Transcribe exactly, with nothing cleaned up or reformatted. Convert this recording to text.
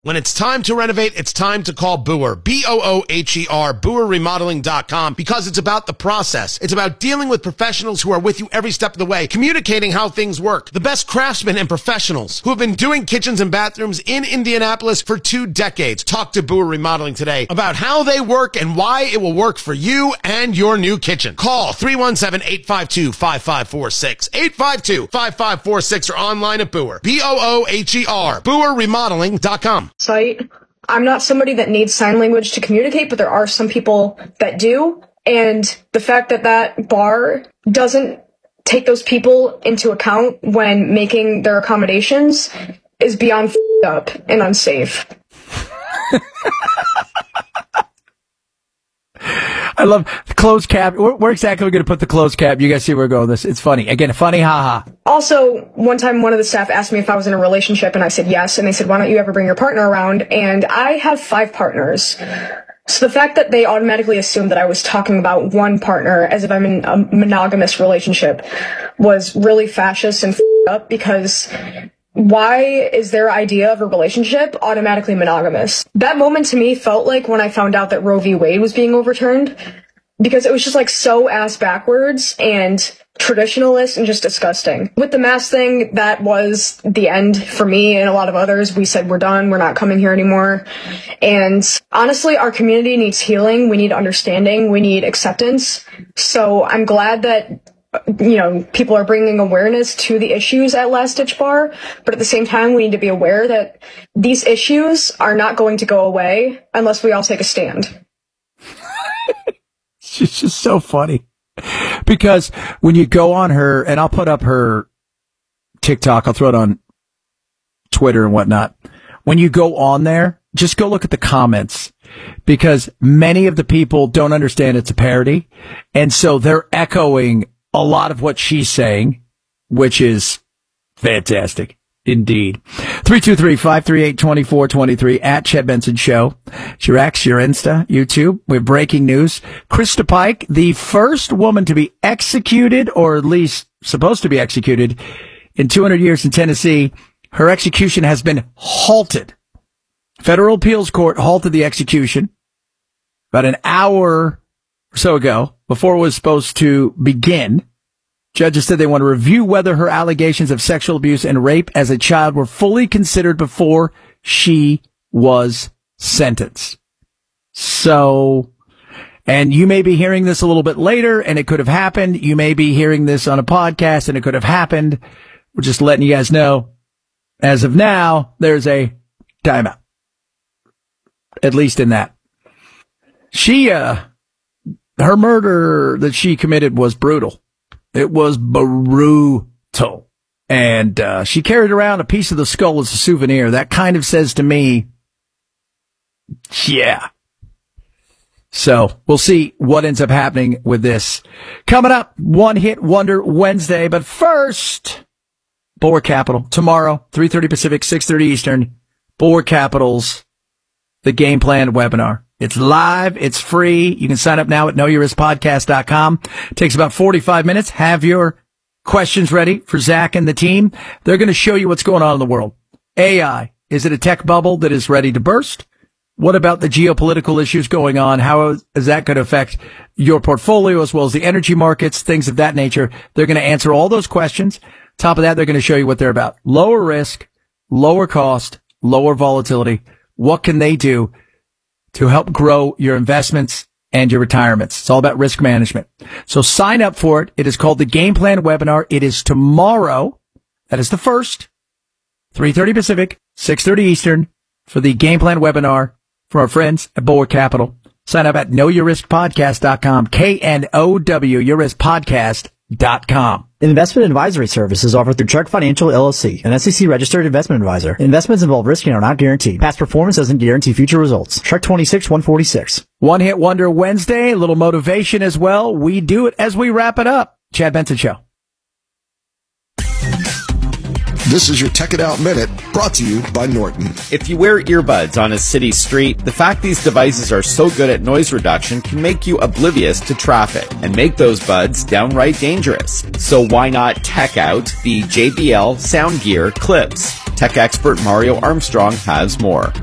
When it's time to renovate, it's time to call Boer, B O O H E R, Boer Remodeling dot com, because it's about the process. It's about dealing with professionals who are with you every step of the way, communicating how things work. The best craftsmen and professionals who have been doing kitchens and bathrooms in Indianapolis for two decades. Talk to Boer Remodeling today about how they work and why it will work for you and your new kitchen. Call three one seven, eight five two, five five four six, eight five two, five five four six, or online at Boer, B O O H E R, Boer Remodeling dot com. Site. I'm not somebody that needs sign language to communicate, but there are some people that do. And the fact that that bar doesn't take those people into account when making their accommodations is beyond f***ed up and unsafe. I love the closed cap. Where, where exactly are we going to put the closed cap? You guys see where we're going with this. It's funny. Again, funny, haha. Also, one time one of the staff asked me if I was in a relationship, and I said yes. And they said, why don't you ever bring your partner around? And I have five partners. So the fact that they automatically assumed that I was talking about one partner as if I'm in a monogamous relationship was really fascist and f***ed up, because why is their idea of a relationship automatically monogamous? That moment to me felt like when I found out that Roe v. Wade was being overturned, because it was just like so ass backwards and traditionalist and just disgusting. With the mask thing, that was the end for me and a lot of others. We said, we're done. We're not coming here anymore. And honestly, our community needs healing. We need understanding. We need acceptance. So I'm glad that, you know, people are bringing awareness to the issues at Last Ditch Bar, but at the same time, we need to be aware that these issues are not going to go away unless we all take a stand. It's just so funny, because when you go on her, and I'll put up her TikTok, I'll throw it on Twitter and whatnot. When you go on there, just go look at the comments, because many of the people don't understand it's a parody, and so they're echoing a lot of what she's saying, which is fantastic indeed. three two three, five three eight, two four two three at Chad Benson Show. It's your X, your Insta, YouTube. We have breaking news. Krista Pike, the first woman to be executed, or at least supposed to be executed, in two hundred years in Tennessee. Her execution has been halted. Federal Appeals Court halted the execution about an hour or so ago, before it was supposed to begin. Judges said they want to review whether her allegations of sexual abuse and rape as a child were fully considered before she was sentenced. So, and you may be hearing this a little bit later, and it could have happened. You may be hearing this on a podcast, and it could have happened. We're just letting you guys know, as of now, there's a timeout. At least in that. She, uh, her murder that she committed was brutal. It was brutal. And uh, she carried around a piece of the skull as a souvenir. That kind of says to me, yeah. So we'll see what ends up happening with this. Coming up, One Hit Wonder Wednesday. But first, Boer Capital. Tomorrow, three thirty Pacific, six thirty Eastern. Boer Capital's The Game Plan webinar. It's live. It's free. You can sign up now at know your risk podcast dot com. It takes about forty-five minutes. Have your questions ready for Zach and the team. They're going to show you what's going on in the world. A I. Is it a tech bubble that is ready to burst? What about the geopolitical issues going on? How is that going to affect your portfolio as well as the energy markets, things of that nature? They're going to answer all those questions. Top of that, they're going to show you what they're about. Lower risk, lower cost, lower volatility. What can they do to help grow your investments and your retirements? It's all about risk management. So sign up for it. It is called the Game Plan webinar. It is tomorrow. That is the first, three thirty Pacific, six thirty Eastern, for the Game Plan webinar from our friends at Boer Capital. Sign up at know your risk podcast dot com, K N O W, your risk podcast dot com. Investment advisory services offered through Chuck Financial L L C, an S E C-registered investment advisor. Investments involve risk and are not guaranteed. Past performance doesn't guarantee future results. Chuck twenty-six one forty-six. One Hit Wonder Wednesday, a little motivation as well. We do it as we wrap it up. Chad Benson Show. This is your Tech It Out Minute, brought to you by Norton. If you wear earbuds on a city street, the fact these devices are so good at noise reduction can make you oblivious to traffic and make those buds downright dangerous. So why not tech out the J B L Sound Gear Clips? Tech expert Mario Armstrong has more.